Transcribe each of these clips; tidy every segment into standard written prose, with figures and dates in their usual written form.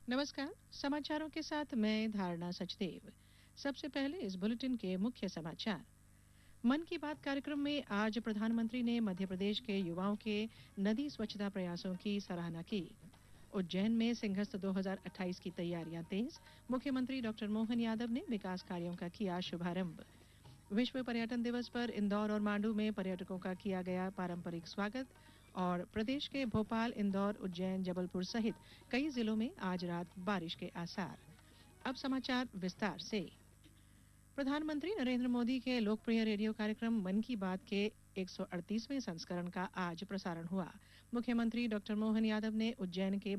नमस्कार। समाचारों के साथ मैं धारणा सचदेव। सबसे पहले इस बुलेटिन के मुख्य समाचार। मन की बात कार्यक्रम में आज प्रधानमंत्री ने मध्य प्रदेश के युवाओं के नदी स्वच्छता प्रयासों की सराहना की। उज्जैन में सिंहस्थ 2028 की तैयारियां तेज। मुख्यमंत्री डॉक्टर मोहन यादव ने विकास कार्यों का किया शुभारंभ। विश्व पर्यटन दिवस पर इंदौर और मांडू में पर्यटकों का किया गया पारंपरिक स्वागत। और प्रदेश के भोपाल, इंदौर, उज्जैन, जबलपुर सहित कई जिलों में आज रात बारिश के आसार। अब समाचार विस्तार से। प्रधानमंत्री नरेंद्र मोदी के लोकप्रिय रेडियो कार्यक्रम मन की बात के 138वें संस्करण का आज प्रसारण हुआ। मुख्यमंत्री डॉक्टर मोहन यादव ने उज्जैन के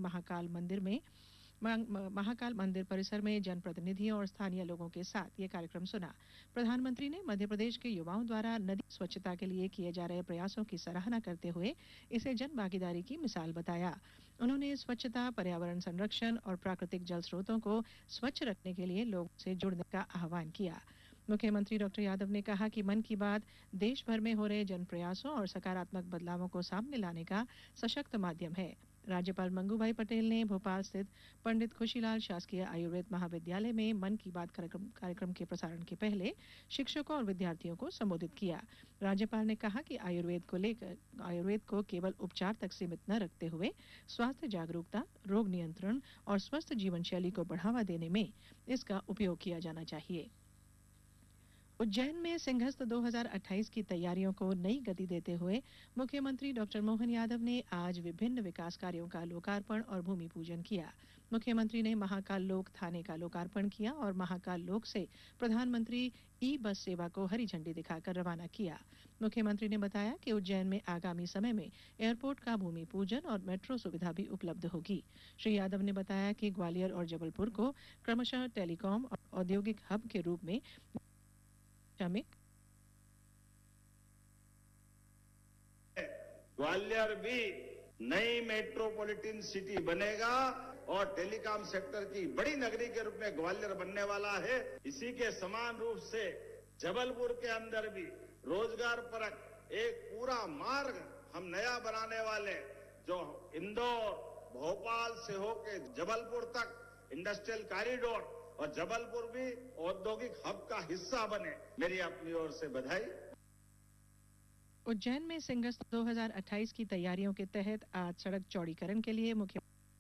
महाकाल मंदिर परिसर में जनप्रतिनिधियों और स्थानीय लोगों के साथ ये कार्यक्रम सुना। प्रधानमंत्री ने मध्य प्रदेश के युवाओं द्वारा नदी स्वच्छता के लिए किए जा रहे प्रयासों की सराहना करते हुए इसे जन भागीदारी की मिसाल बताया। उन्होंने स्वच्छता, पर्यावरण संरक्षण और प्राकृतिक जल स्रोतों को स्वच्छ रखने के लिए लोगों से जुड़ने का आह्वान किया। मुख्यमंत्री डॉक्टर यादव ने कहा कि मन की बात देश भर में हो रहे जन प्रयासों और सकारात्मक बदलावों को सामने लाने का सशक्त माध्यम है। राज्यपाल मंगूभाई पटेल ने भोपाल स्थित पंडित खुशीलाल शासकीय आयुर्वेद महाविद्यालय में मन की बात कार्यक्रम के प्रसारण के पहले शिक्षकों और विद्यार्थियों को संबोधित किया। राज्यपाल ने कहा कि आयुर्वेद को केवल उपचार तक सीमित न रखते हुए स्वास्थ्य जागरूकता, रोग नियंत्रण और स्वस्थ जीवन शैली को बढ़ावा देने में इसका उपयोग किया जाना चाहिए। उज्जैन में सिंहस्थ 2028 की तैयारियों को नई गति देते हुए मुख्यमंत्री डॉक्टर मोहन यादव ने आज विभिन्न विकास कार्यों का लोकार्पण और भूमि पूजन किया। मुख्यमंत्री ने महाकाल लोक थाने का लोकार्पण किया और महाकाल लोक से प्रधानमंत्री ई बस सेवा को हरी झंडी दिखाकर रवाना किया। मुख्यमंत्री ने बताया कि उज्जैन में आगामी समय में एयरपोर्ट का भूमि पूजन और मेट्रो सुविधा भी उपलब्ध होगी। श्री यादव ने बताया कि ग्वालियर और जबलपुर को क्रमशः टेलीकॉम और औद्योगिक हब के रूप में में ग्वालियर भी नई मेट्रोपॉलिटन सिटी बनेगा और टेलीकॉम सेक्टर की बड़ी नगरी के रूप में ग्वालियर बनने वाला है। इसी के समान रूप से जबलपुर के अंदर भी रोजगार परक एक पूरा मार्ग हम नया बनाने वाले, जो इंदौर, भोपाल से होकर जबलपुर तक इंडस्ट्रियल कॉरिडोर और जबलपुर भी औद्योगिक हब का हिस्सा बने। मेरी अपनी ओर से बधाई। उज्जैन में सिंहस्थ 2028 की तैयारियों के तहत आज सड़क चौड़ीकरण के लिए मुख्य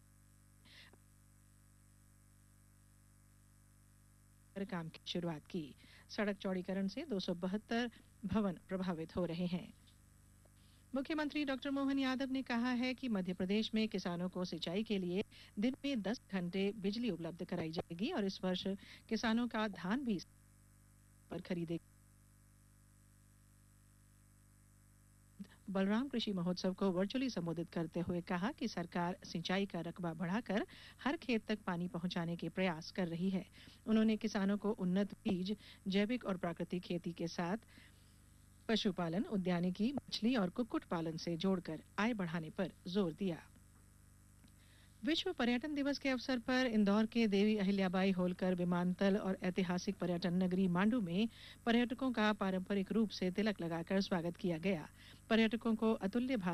काम की शुरुआत की। सड़क चौड़ीकरण से 272 भवन प्रभावित हो रहे हैं। मुख्यमंत्री डॉक्टर मोहन यादव ने कहा है कि मध्य प्रदेश में किसानों को सिंचाई के लिए दिन में 10 घंटे बिजली उपलब्ध कराई जाएगी और इस वर्ष किसानों का धान भी पर खरीदेगी। बलराम कृषि महोत्सव को वर्चुअली संबोधित करते हुए कहा कि सरकार सिंचाई का रकबा बढ़ाकर हर खेत तक पानी पहुंचाने के प्रयास कर रही है। उन्होंने किसानों को उन्नत बीज, जैविक और प्राकृतिक खेती के साथ पशुपालन, उद्यानिकी, मछली और कुक्कुट पालन से जोड़कर आय बढ़ाने पर जोर दिया। विश्व पर्यटन दिवस के अवसर पर इंदौर के देवी अहिल्याबाई होलकर विमानतल और ऐतिहासिक पर्यटन नगरी मांडू में पर्यटकों का पारंपरिक रूप से तिलक लगाकर स्वागत किया गया। पर्यटकों को अतुल्य